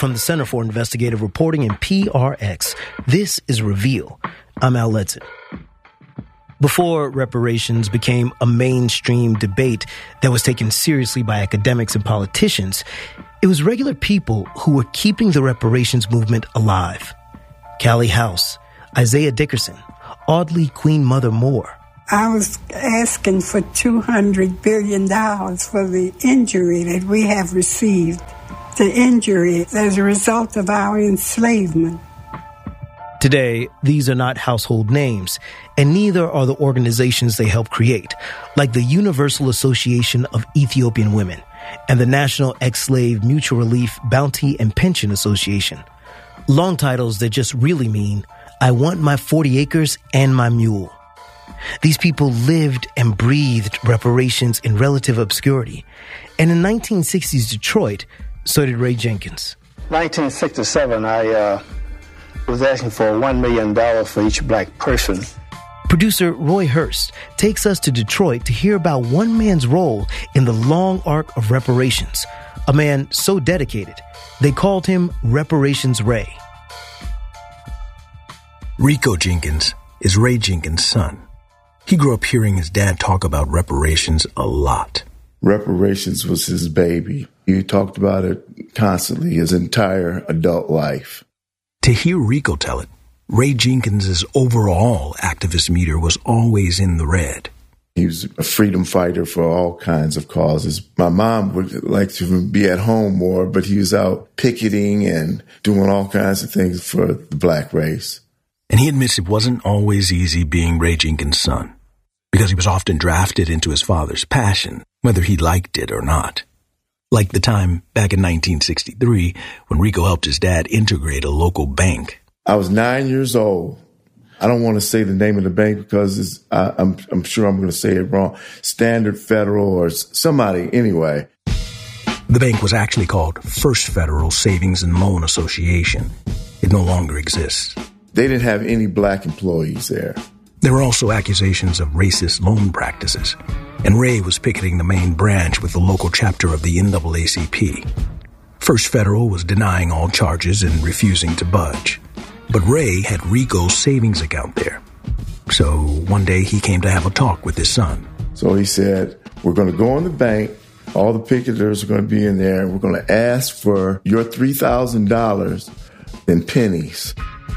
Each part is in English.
from the Center for Investigative Reporting and PRX, this is Reveal. I'm Al Letson. Before reparations became a mainstream debate that was taken seriously by academics and politicians, it was regular people who were keeping the reparations movement alive. Callie House, Isaiah Dickerson, Audley Queen Mother Moore. I was asking for $200 billion for the injury that we have received, the injury as a result of our enslavement. Today, these are not household names, and neither are the organizations they helped create, like the Universal Association of Ethiopian Women and the National Ex-Slave Mutual Relief Bounty and Pension Association. Long titles that just really mean, I want my 40 acres and my mule. These people lived and breathed reparations in relative obscurity. And in 1960s Detroit, so did Ray Jenkins. 1967, I was asking for $1 million for each black person. Producer Roy Hurst takes us to Detroit to hear about one man's role in the long arc of reparations, a man so dedicated, they called him Reparations Ray. Rico Jenkins is Ray Jenkins' son. He grew up hearing his dad talk about reparations a lot. Reparations was his baby. He talked about it constantly his entire adult life. To hear Rico tell it, Ray Jenkins' overall activist meter was always in the red. He was a freedom fighter for all kinds of causes. My mom would like to be at home more, but he was out picketing and doing all kinds of things for the black race. And he admits it wasn't always easy being Ray Jenkins' son, because he was often drafted into his father's passion, whether he liked it or not. Like the time back in 1963 when Rico helped his dad integrate a local bank. I was 9 years old. I don't want to say the name of the bank because I'm sure I'm going to say it wrong. Standard Federal or somebody, anyway. The bank was actually called First Federal Savings and Loan Association. It no longer exists. They didn't have any black employees there. There were also accusations of racist loan practices, and Ray was picketing the main branch with the local chapter of the NAACP. First Federal was denying all charges and refusing to budge. But Ray had Rico's savings account there. So one day he came to have a talk with his son. So he said, we're going to go in the bank. All the picketers are going to be in there. We're going to ask for your $3,000 in pennies.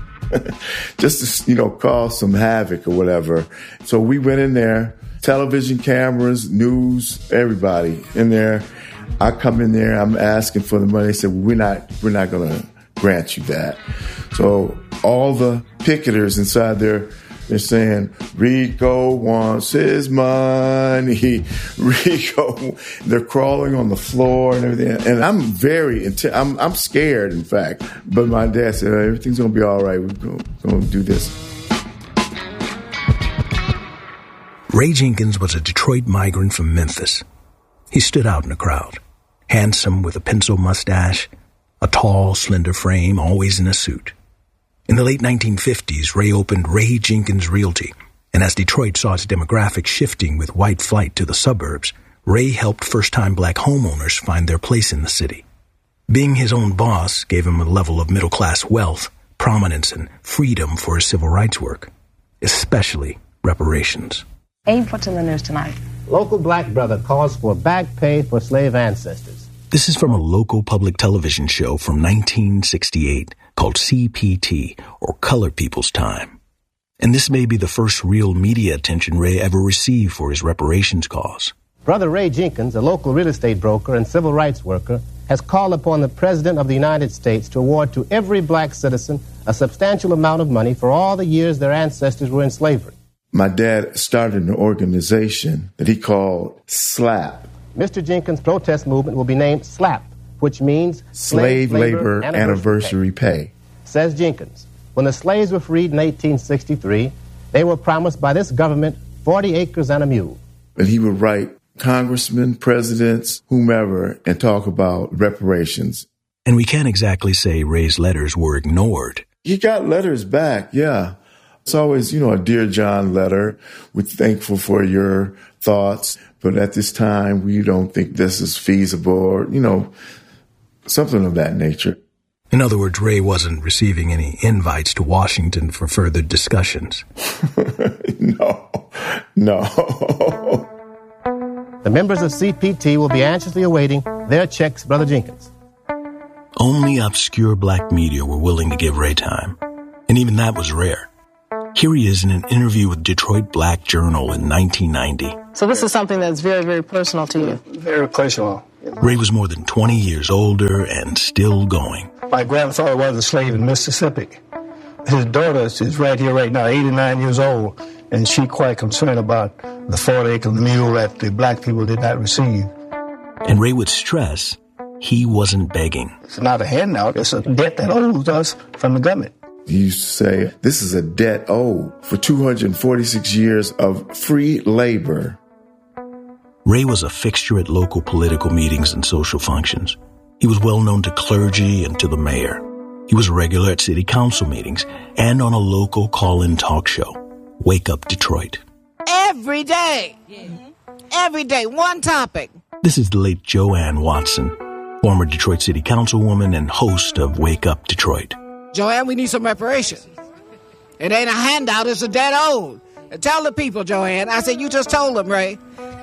Just to, cause some havoc or whatever. So we went in there, television cameras, news, everybody in there. I come in there, I'm asking for the money. They said, we're not going to grant you that. So all the picketers inside there, they're saying, Rico wants his money. Rico, they're crawling on the floor and everything. And I'm very I'm scared, in fact. But my dad said, everything's going to be all right. We're going to do this. Ray Jenkins was a Detroit migrant from Memphis. He stood out in the crowd, handsome with a pencil mustache, a tall, slender frame, always in a suit. In the late 1950s, Ray opened Ray Jenkins Realty, and as Detroit saw its demographics shifting with white flight to the suburbs, Ray helped first-time black homeowners find their place in the city. Being his own boss gave him a level of middle-class wealth, prominence, and freedom for his civil rights work, especially reparations. Abe, what's in the news tonight? Local black brother calls for back pay for slave ancestors. This is from a local public television show from 1968 called CPT, or Colored People's Time. And this may be the first real media attention Ray ever received for his reparations cause. Brother Ray Jenkins, a local real estate broker and civil rights worker, has called upon the President of the United States to award to every black citizen a substantial amount of money for all the years their ancestors were in slavery. My dad started an organization that he called SLAP. Mr. Jenkins' protest movement will be named SLAP, which means Slave Labor Anniversary Pay. Says Jenkins, when the slaves were freed in 1863, they were promised by this government 40 acres and a mule. And he would write congressmen, presidents, whomever, and talk about reparations. And we can't exactly say Ray's letters were ignored. He got letters back, yeah. It's always, a Dear John letter. We're thankful for your thoughts, but at this time, we don't think this is feasible or, something of that nature. In other words, Ray wasn't receiving any invites to Washington for further discussions. No. The members of CPT will be anxiously awaiting their checks, Brother Jenkins. Only obscure black media were willing to give Ray time, and even that was rare. Here he is in an interview with Detroit Black Journal in 1990. So this is something that's very, very personal to you. Very personal. Ray was more than 20 years older and still going. My grandfather was a slave in Mississippi. His daughter is right here right now, 89 years old, and she quite concerned about the 40-acre mule that the black people did not receive. And Ray would stress he wasn't begging. It's not a handout. It's a debt that owes us from the government. He used to say, this is a debt owed for 246 years of free labor. Ray was a fixture at local political meetings and social functions. He was well known to clergy and to the mayor. He was regular at city council meetings and on a local call-in talk show, Wake Up Detroit. Every day. Every day, one topic. This is the late Joanne Watson, former Detroit City Councilwoman and host of Wake Up Detroit. Joanne, we need some reparations. It ain't a handout, it's a debt owed. Tell the people, Joanne. I said, you just told them, Ray.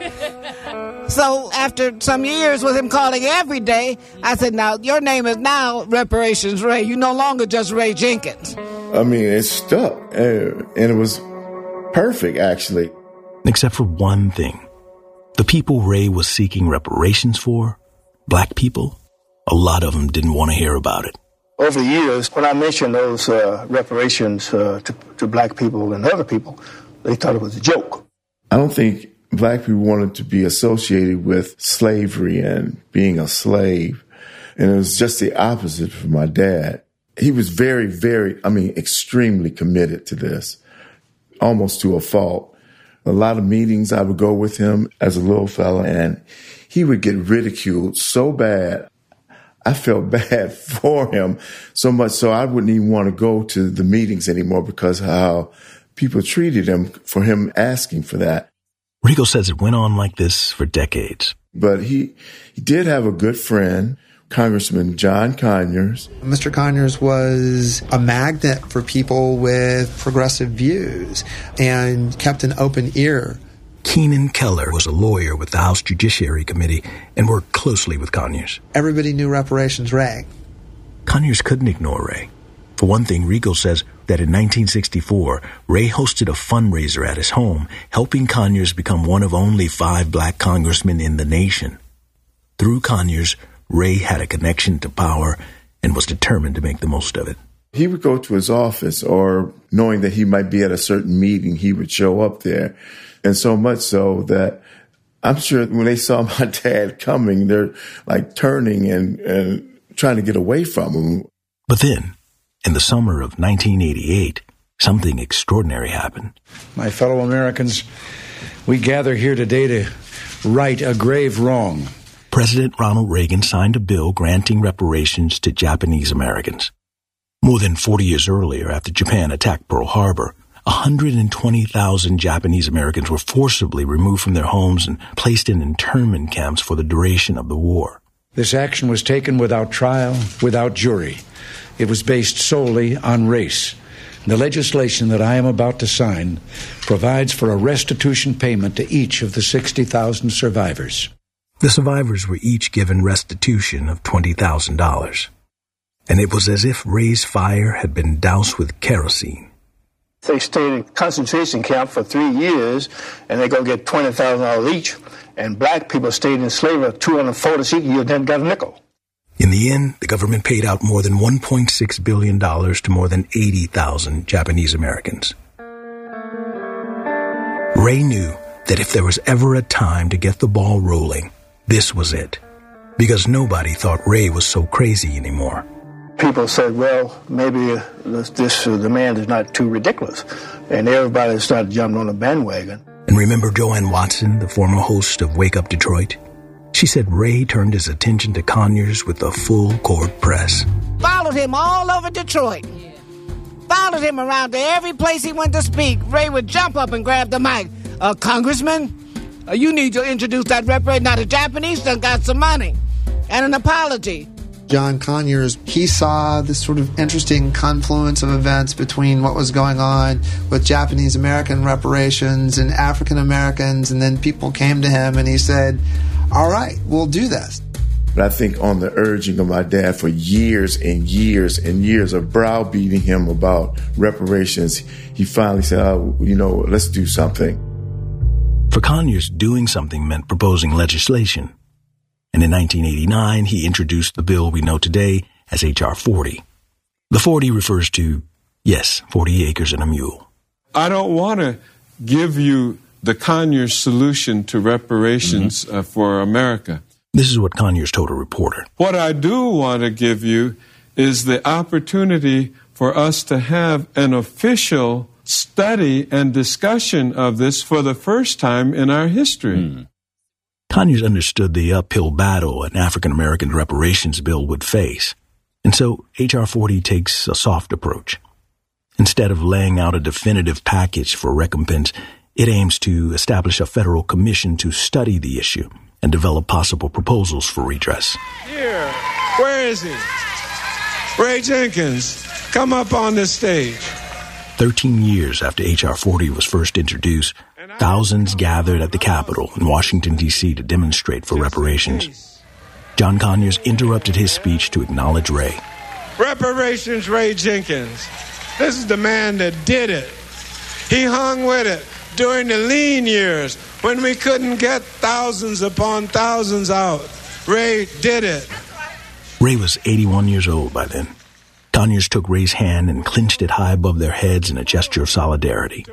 So after some years with him calling every day, I said, now, your name is now Reparations Ray. You're no longer just Ray Jenkins. I mean, it stuck, and it was perfect, actually. Except for one thing. The people Ray was seeking reparations for, black people, a lot of them didn't want to hear about it. Over the years, when I mentioned those reparations to black people and other people, they thought it was a joke. I don't think black people wanted to be associated with slavery and being a slave. And it was just the opposite for my dad. He was very, extremely committed to this, almost to a fault. A lot of meetings I would go with him as a little fella, and he would get ridiculed so bad. I felt bad for him, so much so I wouldn't even want to go to the meetings anymore because how people treated him for him asking for that. Rigo says it went on like this for decades. But he did have a good friend, Congressman John Conyers. Mr. Conyers was a magnet for people with progressive views and kept an open ear. Keenan Keller was a lawyer with the House Judiciary Committee and worked closely with Conyers. Everybody knew Reparations Ray. Conyers couldn't ignore Ray. For one thing, Rigo says that in 1964, Ray hosted a fundraiser at his home, helping Conyers become one of only 5 black congressmen in the nation. Through Conyers, Ray had a connection to power and was determined to make the most of it. He would go to his office, or knowing that he might be at a certain meeting, he would show up there. And so much so that I'm sure when they saw my dad coming, they're like turning and trying to get away from him. But then, in the summer of 1988, something extraordinary happened. My fellow Americans, we gather here today to right a grave wrong. President Ronald Reagan signed a bill granting reparations to Japanese Americans. More than 40 years earlier, after Japan attacked Pearl Harbor, 120,000 Japanese Americans were forcibly removed from their homes and placed in internment camps for the duration of the war. This action was taken without trial, without jury. It was based solely on race. The legislation that I am about to sign provides for a restitution payment to each of the 60,000 survivors. The survivors were each given restitution of $20,000. And it was as if Ray's fire had been doused with kerosene. They stayed in concentration camp for 3 years, and they go get $20,000 each. And black people stayed in slavery 246 years, then got a nickel. In the end, the government paid out more than $1.6 billion to more than 80,000 Japanese Americans. Ray knew that if there was ever a time to get the ball rolling, this was it. Because nobody thought Ray was so crazy anymore. People said, well, maybe this demand is not too ridiculous. And everybody started jumping on the bandwagon. And remember Joanne Watson, the former host of Wake Up Detroit? She said Ray turned his attention to Conyers with a full-court press. Followed him all over Detroit. Followed him around to every place he went to speak. Ray would jump up and grab the mic. Congressman, you need to introduce that reparation. Now, the Japanese done got some money and an apology. John Conyers, he saw this sort of interesting confluence of events between what was going on with Japanese American reparations and African Americans, and then people came to him and he said, all right, we'll do this. But I think on the urging of my dad for years and years and years of browbeating him about reparations, he finally said, let's do something. For Conyers, doing something meant proposing legislation. And in 1989, he introduced the bill we know today as H.R. 40. The 40 refers to, 40 acres and a mule. I don't want to give you the Conyers solution to reparations for America. This is what Conyers told a reporter. What I do want to give you is the opportunity for us to have an official study and discussion of this for the first time in our history. Conyers understood the uphill battle an African American reparations bill would face, and so H.R. 40 takes a soft approach. Instead of laying out a definitive package for recompense, it aims to establish a federal commission to study the issue and develop possible proposals for redress. Here, where is he? Ray Jenkins, come up on this stage. 13 years after H.R. 40 was first introduced, thousands gathered at the Capitol in Washington, D.C. to demonstrate for reparations. John Conyers interrupted his speech to acknowledge Ray. Reparations Ray Jenkins. This is the man that did it. He hung with it during the lean years when we couldn't get thousands upon thousands out. Ray did it. Ray was 81 years old by then. Conyers took Ray's hand and clenched it high above their heads in a gesture of solidarity.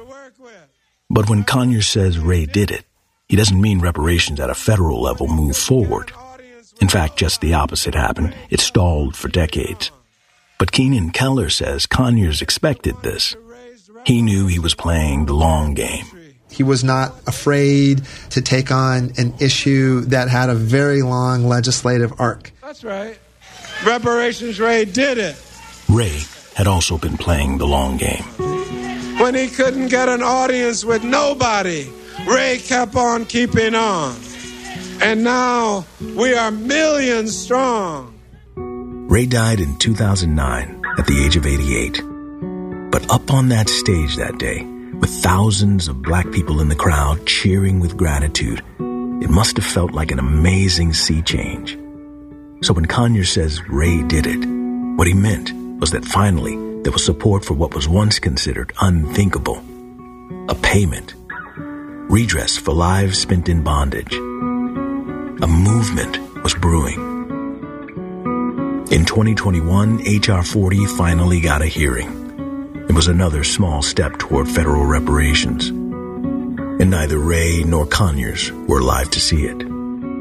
But when Conyers says Ray did it, he doesn't mean reparations at a federal level moved forward. In fact, just the opposite happened. It stalled for decades. But Keenan Keller says Conyers expected this. He knew he was playing the long game. He was not afraid to take on an issue that had a very long legislative arc. That's right. Reparations Ray did it. Ray had also been playing the long game. When he couldn't get an audience with nobody, Ray kept on keeping on. And now we are millions strong. Ray died in 2009 at the age of 88. But up on that stage that day, with thousands of black people in the crowd cheering with gratitude, it must have felt like an amazing sea change. So when Conyers says Ray did it, what he meant was that finally there was support for what was once considered unthinkable. A payment. Redress for lives spent in bondage. A movement was brewing. In 2021, H.R. 40 finally got a hearing. It was another small step toward federal reparations. And neither Ray nor Conyers were alive to see it.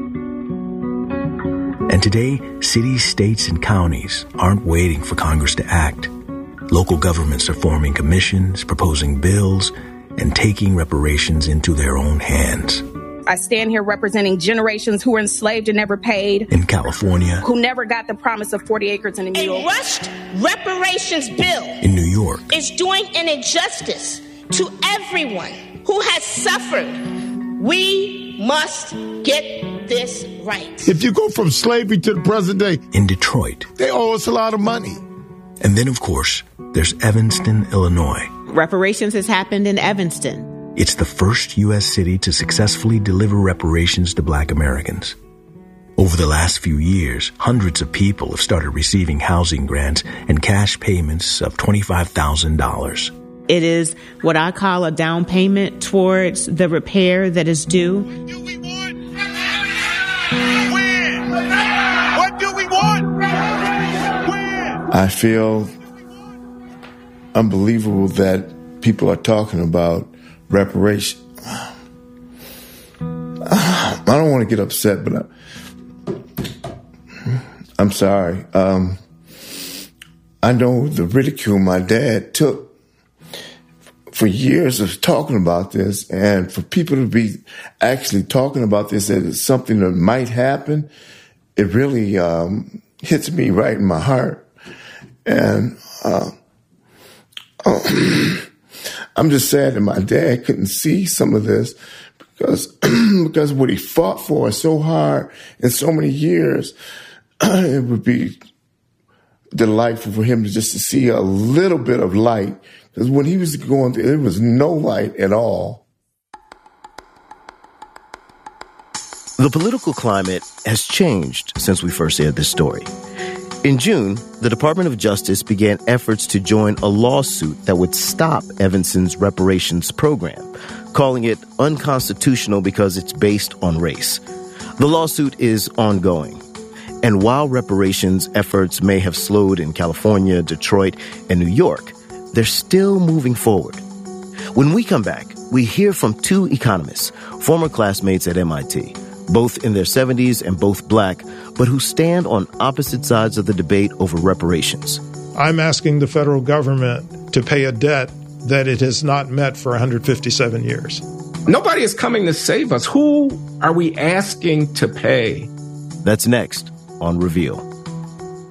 And today, cities, states, and counties aren't waiting for Congress to act. Local governments are forming commissions, proposing bills, and taking reparations into their own hands. I stand here representing generations who were enslaved and never paid. In California. Who never got the promise of 40 acres and a mule. A rushed reparations bill. In New York. Is doing an injustice to everyone who has suffered. We must get this right. If you go from slavery to the present day. In Detroit. They owe us a lot of money. And then, of course, there's Evanston, Illinois. Reparations has happened in Evanston. It's the first U.S. city to successfully deliver reparations to black Americans. Over the last few years, hundreds of people have started receiving housing grants and cash payments of $25,000. It is what I call a down payment towards the repair that is due. What do we want? When? What do we want? When? I feel unbelievable that people are talking about reparation. I don't want to get upset, but I'm sorry. I know the ridicule my dad took for years of talking about this, and for people to be actually talking about this as something that might happen, it really hits me right in my heart. And I'm just sad that my dad couldn't see some of this because what he fought for so hard in so many years, it would be delightful for him to see a little bit of light. Because when he was going through, there was no light at all. The political climate has changed since we first aired this story. In June, the Department of Justice began efforts to join a lawsuit that would stop Evanson's reparations program, calling it unconstitutional because it's based on race. The lawsuit is ongoing. And while reparations efforts may have slowed in California, Detroit, and New York, they're still moving forward. When we come back, we hear from two economists, former classmates at MIT, both in their 70s and both black, but who stand on opposite sides of the debate over reparations. I'm asking the federal government to pay a debt that it has not met for 157 years. Nobody is coming to save us. Who are we asking to pay? That's next on Reveal.